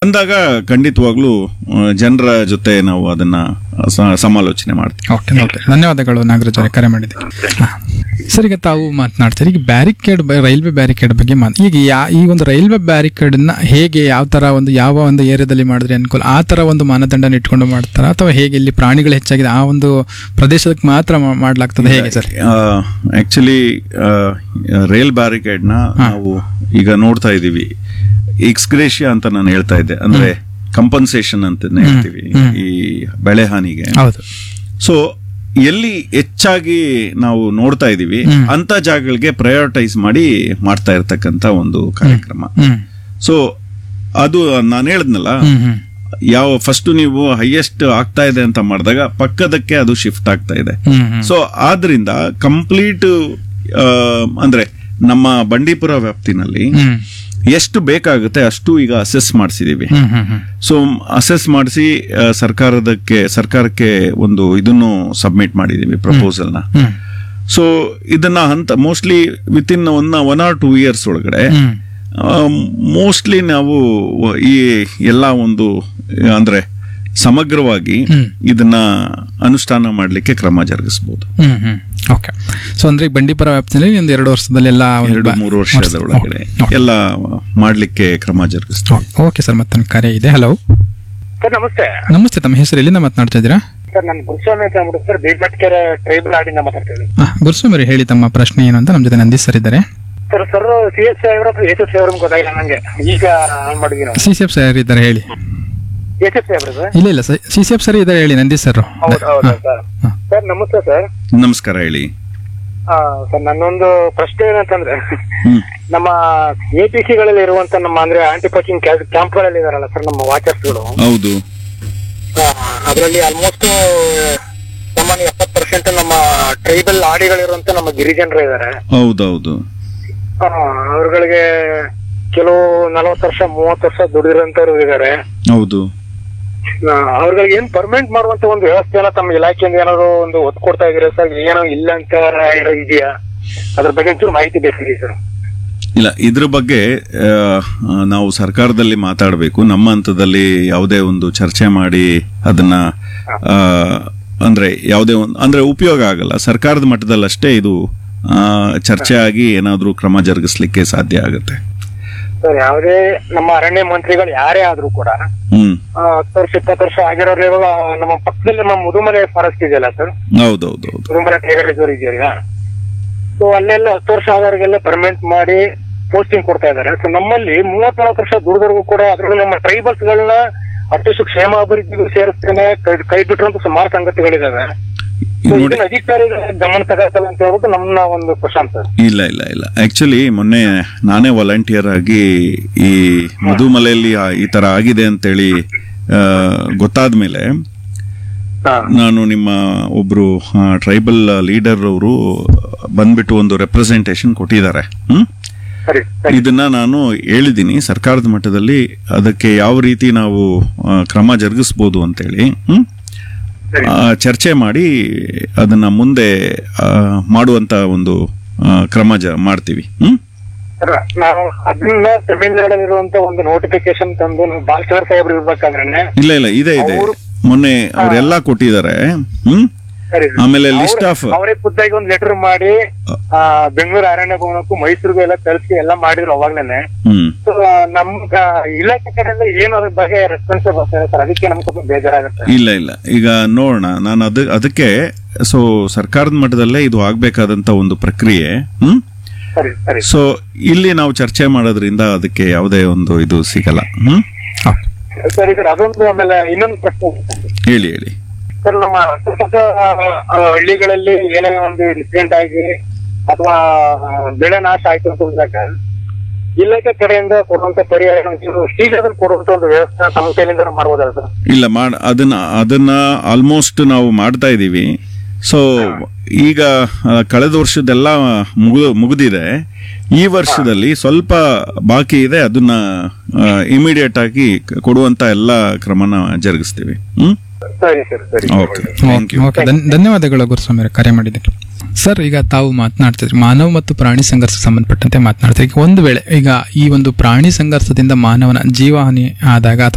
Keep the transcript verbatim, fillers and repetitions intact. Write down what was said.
ಅಂದಾಗ ಖಂಡಿತವಾಗ್ಲೂ ಜನರ ಜೊತೆ ನಾವು ಅದನ್ನ ಸಮಾಲೋಚನೆ ಮಾಡ್ತೀವಿ. ಓಕೆ ಓಕೆ ಧನ್ಯವಾದಗಳು ನಾಗರಾಜ್ ಅವರೇ ಕರೆ ಮಾಡಿದ್ದೀವಿ. ಸರ್, ಈಗ ತಾವು ಮಾತನಾಡ್ತೀರಿ ಈಗ ಬ್ಯಾರಿಕೇಡ್ ರೈಲ್ವೆ ಬ್ಯಾರಿಕೇಡ್ ಬಗ್ಗೆ ಮಾತು ಈಗ ಯಾ ಈ ಒಂದು ರೈಲ್ವೆ ಬ್ಯಾರಿಕೇಡ್ ನ ಹೇಗೆ ಯಾವ ತರ ಒಂದು ಯಾವ ಒಂದು ಏರಿಯಾದಲ್ಲಿ ಮಾಡಿದ್ರೆ ಅನುಕೂಲ ಆ ತರ ಒಂದು ಮಾನದಂಡ ಇಟ್ಕೊಂಡು ಮಾಡ್ತಾರ ಅಥವಾ ಹೇಗೆ ಇಲ್ಲಿ ಪ್ರಾಣಿಗಳು ಹೆಚ್ಚಾಗಿದೆ ಆ ಒಂದು ಪ್ರದೇಶಕ್ಕೆ ಮಾತ್ರ ಮಾಡ್ಲಾಗ್ತದೆ ಹೇಗೆ ಸರ್? ಆಕ್ಚುಲಿ ರೈಲ್ ಬ್ಯಾರಿಕೇಡ್ ನ ನಾವು ಈಗ ನೋಡ್ತಾ ಇದೀವಿ. ಎಕ್ಸ್ಗ್ರೇಷಿಯಾ ಅಂತ ನಾನು ಹೇಳ್ತಾ ಇದ್ದೆ, ಅಂದ್ರೆ ಕಂಪನ್ಸೇಷನ್ ಅಂತ ಹೇಳ್ತೀವಿ ಈ ಬೆಳೆ ಹಾನಿಗೆ. ಸೊ ಎಲ್ಲಿ ಹೆಚ್ಚಾಗಿ ನಾವು ನೋಡ್ತಾ ಇದೀವಿ ಅಂತ ಜಾಗಗಳಿಗೆ ಪ್ರಯಾರಿಟೈಸ್ ಮಾಡಿ ಮಾಡ್ತಾ ಇರ್ತಕ್ಕಂತ ಒಂದು ಕಾರ್ಯಕ್ರಮ. ಸೊ ಅದು ನಾನು ಹೇಳಿದ್ನಲ್ಲ, ಯಾವ ಫಸ್ಟ್ ನೀವು ಹೈಯೆಸ್ಟ್ ಆಗ್ತಾ ಇದೆ ಅಂತ ಮಾಡಿದಾಗ ಪಕ್ಕದಕ್ಕೆ ಅದು ಶಿಫ್ಟ್ ಆಗ್ತಾ ಇದೆ. ಸೊ ಆದ್ರಿಂದ ಕಂಪ್ಲೀಟ್ ಅಂದ್ರೆ ನಮ್ಮ ಬಂಡೀಪುರ ವ್ಯಾಪ್ತಿನಲ್ಲಿ ಎಷ್ಟು ಬೇಕಾಗುತ್ತೆ ಅಷ್ಟು ಈಗ ಅಸೆಸ್ ಮಾಡಿಸಿದೀವಿ. ಸೊ ಅಸೆಸ್ ಮಾಡಿಸಿ ಸರ್ಕಾರದಕ್ಕೆ ಸರ್ಕಾರಕ್ಕೆ ಒಂದು ಇದನ್ನು ಸಬ್ಮಿಟ್ ಮಾಡಿದೀವಿ, ಪ್ರಪೋಸಲ್ ನ. ಸೊ ಇದನ್ನ ಹಂತ mostly with in one one R two years ಒಳಗಡೆ ಮೋಸ್ಟ್ಲಿ ನಾವು ಈ ಎಲ್ಲ ಒಂದು ಅಂದ್ರೆ ಸಮಗ್ರವಾಗಿ ಇದನ್ನ ಅನುಷ್ಠಾನ ಮಾಡಲಿಕ್ಕೆ ಕ್ರಮ ಜರುಗಿಸಬಹುದು. ಓಕೆ. ಸೊ ಅಂದ್ರೆ ಬಂಡೀಪುರ ವ್ಯಾಪ್ತಿಯಲ್ಲಿ ಒಂದು ಎರಡು ವರ್ಷದಲ್ಲಿ ಎಲ್ಲ ಎರಡು ಮೂರು ವರ್ಷದ ಒಳಗಡೆ ಎಲ್ಲ ಮಾಡ್ಲಿಕ್ಕೆ ಕ್ರಮ ಜರುಗಿಸ್ತೀವಿ. ಓಕೆ ಸರ್, ಮತ್ತೊಂದು ಕರೆ ಇದೆ. ಹಲೋ ಸರ್, ನಮಸ್ತೆ. ನಮಸ್ತೆ, ತಮ್ಮ ಹೆಸರು ಎಲ್ಲಿಂದ ಮಾತನಾಡ್ತಾ ಇದ್ದೀರಾ? ಸರ್, ನಾನು ಗುರುಸ್ವಾಮಿ ಅಂತ ಹೇಳ್ಬಿಟ್ಟು ಸರ್ ಬೇಲ್ಮಟ್ಕೆರೆ ಟ್ರೈಬಲ್ ಆಡಿಂದ ಮಾತಾಡ್ತಿದ್ದೀನಿ. ಗುರುಸ್ವಾಮಿ ಹೇಳಿ ತಮ್ಮ ಪ್ರಶ್ನೆ ಏನು ಅಂತ. ನಮ್ಮ ಜೊತೆ ನಂದೀಶ್ ಸರ್ ಇದ್ದಾರೆ. Sir sir C S I ಅವರು ಎಸ್ ಎಸ್ ಐ ಅವರು ಗೊತ್ತಾಗಿಲ್ಲ ನಂಗೆ, ಈಗ ಮಾಡಿದೀನಿ. ಸಿ ಸಿ ಎಫ್ ಸರ್ ಇದ್ದಾರೆ, ಹೇಳಿ. ಎಸ್ ಎಸ್ ಐ ಅವರು? ಇಲ್ಲ ಇಲ್ಲ, ಸಿ ಸಿ ಎಫ್ ಸರ್ ಇದ್ದಾರೆ, ಹೇಳಿ. ನಂದೀಶ್ ಸರ್. ಸರ್ ನಮಸ್ತೆ ಸರ್. ನಮಸ್ಕಾರ, ಹೇಳಿ. ಸರ್, ನನ್ನೊಂದು ಪ್ರಶ್ನೆ ಏನಂತಂದ್ರೆ, ನಮ್ಮ ಎ ಪಿ ಸಿಗಳಲ್ಲಿ ಇರುವಂತ ನಮ್ಮ ಅಂದ್ರೆ ಆಂಟಿ ಪೋಚಿಂಗ್ ಕ್ಯಾಂಪ್ಗಳಲ್ಲಿ ಇದಾರಲ್ಲ ಸರ್ ನಮ್ಮ ವಾಚರ್ಸ್ಗಳು. ಹೌದು. ಅದರಲ್ಲಿ ಆಲ್ಮೋಸ್ಟ್ ಸಾಮಾನ್ಯ ಎಪ್ಪತ್ತು ಪರ್ಸೆಂಟ್ ನಮ್ಮ ಟ್ರೈಬಲ್ ಆಡಿಗಳಿರುವಂತ ನಮ್ಮ ಗಿರಿಜನರು ಇದಾರೆ. ಹೌದೌದು. ಅವ್ರಗಳಿಗೆ ಕೆಲವು ನಲವತ್ತು ವರ್ಷ ಮೂವತ್ತು ವರ್ಷ ದುಡಿದಿರೋಂತವ್ರು ಇದಾರೆ. ಹೌದು. ಅವ್ರಿಗೆ ಏನ್ ಪರ್ಮನೆಂಟ್ ಮಾಡುವಂತ ಒಂದು ವ್ಯವಸ್ಥೆನ ತಮ್ಮ ಇಲಾಖೆಯಿಂದ ಏನಾದ್ರು ಒಂದು ಒತ್ತು ಕೊಡ್ತಾ ಇದೀರಾ ಸರ್? ಏನೋ ಇಲ್ಲ ಅಂತ ಇದೆಯಾ? ಅದ್ರ ಬಗ್ಗೆ ಒಂಚೂರು ಮಾಹಿತಿ ಬೇಕಿದೆ ಸರ್. ಇಲ್ಲ, ಇದ್ರ ಬಗ್ಗೆ ನಾವು ಸರ್ಕಾರದಲ್ಲಿ ಮಾತಾಡಬೇಕು. ನಮ್ಮ ಹಂತದಲ್ಲಿ ಯಾವುದೇ ಒಂದು ಚರ್ಚೆ ಮಾಡಿ ಅದನ್ನ ಅಂದ್ರೆ ಯಾವುದೇ ಒಂದು ಅಂದ್ರೆ ಉಪಯೋಗ ಆಗಲ್ಲ. ಸರ್ಕಾರದ ಮಟ್ಟದಲ್ಲಿ ಅಷ್ಟೇ ಇದು ಚರ್ಚೆ ಆಗಿ ಏನಾದ್ರೂ ಕ್ರಮ ಜರುಗಿಸ್ಲಿಕ್ಕೆ ಸಾಧ್ಯ ಆಗುತ್ತೆ. ಸರ್, ಯಾವುದೇ ನಮ್ಮ ಅರಣ್ಯ ಮಂತ್ರಿಗಳು ಯಾರೇ ಆದ್ರೂ ಕೂಡ ಹತ್ತು ವರ್ಷ ಇಪ್ಪತ್ತು ವರ್ಷ ಆಗಿರೋರು ಇವಾಗ ನಮ್ಮ ಪಕ್ಕದಲ್ಲಿ ನಮ್ಮ ಮುದುಮಲೆ ಫಾರೆಸ್ಟ್ ಇದೆಯಲ್ಲ ಸರ್? ಹೌದೌದು. ಮುದುಮಲೆ ಟೈಗರ್ ರಿಸರ್ವ್ ಇದೆಯಲ್ಲ, ಸೊ ಅಲ್ಲೆಲ್ಲ ಹತ್ತು ವರ್ಷ ಆದವ್ರಿಗೆಲ್ಲ ಪರ್ಮನೆಂಟ್ ಮಾಡಿ ಪೋಸ್ಟಿಂಗ್ ಕೊಡ್ತಾ ಇದಾರೆ. ಸೊ ನಮ್ಮಲ್ಲಿ ಮೂವತ್ ನಾಲ್ಕು ವರ್ಷ ದುಡಿದವ್ರಿಗೂ ಕೂಡ ಅದ್ರಲ್ಲಿ ನಮ್ಮ ಟ್ರೈಬಲ್ಸ್ ಗಳನ್ನ ಅಷ್ಟು ಕ್ಷೇಮ ಅಭಿವೃದ್ಧಿಗೂ ಸೇರಿಸ್ತೇನೆ ಕೈ ಬಿಟ್ಟಿರುವಂತ ಸುಮಾರು ಸಂಗತಿಗಳಿದಾವೆ. ಅಧಿಕಾರಿಗಳ ಗಮನ ತಗೋತಲ್ಲ ಅಂತ ಹೇಳ್ಬಿಟ್ಟು ನಮ್ಮ ಒಂದು ಪ್ರಶಾಂತ್ ಸರ್. ಇಲ್ಲ ಇಲ್ಲ ಇಲ್ಲ ಆಕ್ಚುಲಿ ಮೊನ್ನೆ ನಾನೇ ವಾಲಂಟಿಯರ್ ಆಗಿ ಈ ಮಧುಮಲೆಯಲ್ಲಿ ಈ ತರ ಆಗಿದೆ ಅಂತೇಳಿ ಗೊತ್ತಾದ್ಮೇಲೆ ನಾನು ನಿಮ್ಮ ಒಬ್ರು ಟ್ರೈಬಲ್ ಲೀಡರ್ ಅವರು ಬಂದ್ಬಿಟ್ಟು ಒಂದು ರೆಪ್ರೆಸೆಂಟೇಷನ್ ಕೊಟ್ಟಿದ್ದಾರೆ. ಹ್ಮ್ ಇದನ್ನ ನಾನು ಹೇಳಿದ್ದೀನಿ ಸರ್ಕಾರದ ಮಟ್ಟದಲ್ಲಿ ಅದಕ್ಕೆ ಯಾವ ರೀತಿ ನಾವು ಕ್ರಮ ಜರುಗಿಸಬಹುದು ಅಂತೇಳಿ ಹ್ಮ್ ಚರ್ಚೆ ಮಾಡಿ ಅದನ್ನ ಮುಂದೆ ಮಾಡುವಂತ ಒಂದು ಕ್ರಮ ಮಾಡ್ತೀವಿ. ಹ್ಮ್ ನಾವು ಅದನ್ನ ತಮಿಳುನಾಡಲ್ಲಿರುವಂತ ಒಂದು ನೋಟಿಫಿಕೇಶನ್ ತಂದು ಬಾಲಚಂದ್ರ ಸಾಹೇಬ್ರು ಇರ್ಬೇಕಾದ್ರೆ ಇಲ್ಲ ಇಲ್ಲ ಇದೆ ಇದೆ ಮೊನ್ನೆ ಅವರೆಲ್ಲ ಕೊಟ್ಟಿದ್ದಾರೆ. ಹ್ಮ್ ಆಮೇಲೆ ಲಿಸ್ಟ್ ಆಫ್ ಅವರೇ ಖುದ್ದಾಗಿ ಒಂದು ಲೆಟರ್ ಮಾಡಿ ಬೆಂಗಳೂರು ಅರಣ್ಯ ಭವನಕ್ಕೂ ಮೈಸೂರಿಗೂ ಎಲ್ಲ ತಲುಪಿಸಿ ಎಲ್ಲ ಮಾಡಿದ್ರು ಅವಾಗ್ಲೇನೆ. ನಮ್ ಇಲಾಖೆ ಕಡೆಯಿಂದ ಏನು ಅದ್ರ ಬಗ್ಗೆ ರೆಸ್ಪಾನ್ಸ್ ಬರ್ತಾರೆ ಸರ್, ಅದಕ್ಕೆ ನಮ್ಗೆ ಸ್ವಲ್ಪ ಬೇಜಾರಾಗುತ್ತೆ. ಇಲ್ಲ ಇಲ್ಲ ಈಗ ನೋಡೋಣ, ನಾನು ಅದ ಅದಕ್ಕೆ ಸೊ ಸರ್ಕಾರದ ಮಟ್ಟದಲ್ಲೇ ಇದು ಆಗ್ಬೇಕಾದಂತ ಒಂದು ಪ್ರಕ್ರಿಯೆ. ಹ್ಮ್ ಸೊ ಇಲ್ಲಿ ನಾವು ಚರ್ಚೆ ಮಾಡೋದ್ರಿಂದ ಅದಕ್ಕೆ ಯಾವುದೇ ಒಂದು ಇದು ಸಿಗಲ್ಲ. ಹ್ಮ್ ಸರಿ ಸರ್, ಅದೊಂದು. ಆಮೇಲೆ ಇನ್ನೊಂದು ಪ್ರಶ್ನೆ ಹೇಳಿ ಹೇಳಿ ಸರ್. ನಮ್ಮ ಹಳ್ಳಿಗಳಲ್ಲಿ ಏನೇ ಒಂದು ಇನ್ಸಿಡೆಂಟ್ ಆಗಿ ಅಥವಾ ಬೆಳೆ ನಾಶ ಆಯ್ತು ಅಂತ ಅಂದಾಗ ಇಲಾಖೆ ಕಡೆಯಿಂದ ಕೊಡುವಂತ ಪರಿಹಾರ ಶೀಘ್ರದಲ್ಲಿ ಕೊಡುವಂತ ಒಂದು ವ್ಯವಸ್ಥೆ ತಮ್ಮ ಕೈಲಿಂದ ಮಾಡ್ಬೋದಲ್ಲ ಸರ್? ಇಲ್ಲ, ಮಾಡ ಅದನ್ನ ಅದನ್ನ ಆಲ್ಮೋಸ್ಟ್ ನಾವು ಮಾಡ್ತಾ ಇದೀವಿ. ಸೊ ಈಗ ಕಳೆದ ವರ್ಷದೆಲ್ಲ ಮುಗಿದು ಮುಗಿದಿದೆ. ಈ ವರ್ಷದಲ್ಲಿ ಸ್ವಲ್ಪ ಬಾಕಿ ಇದೆ, ಅದನ್ನ ಇಮಿಡಿಯೇಟ್ ಆಗಿ ಕೊಡುವಂತ ಎಲ್ಲ ಕ್ರಮನ ಜರುಗಿಸ್ತೀವಿ. ಹ್ಮ್ ಸರಿ ಸರ್, ಸರಿ. ಓಕೆ, ಧನ್ಯವಾದಗಳು ಗುರುಸ್ವಾಮಿ ಕರೆ ಮಾಡಿದ್ದಕ್ಕೆ. ಸರ್, ಈಗ ತಾವು ಮಾತನಾಡ್ತಿದ್ರಿ ಮಾನವ ಮತ್ತು ಪ್ರಾಣಿ ಸಂಘರ್ಷಕ್ಕೆ ಸಂಬಂಧಪಟ್ಟಂತೆ ಮಾತನಾಡ್ತೀರಿ. ಒಂದು ವೇಳೆ ಈಗ ಈ ಒಂದು ಪ್ರಾಣಿ ಸಂಘರ್ಷದಿಂದ ಮಾನವನ ಜೀವಹಾನಿ ಆದಾಗ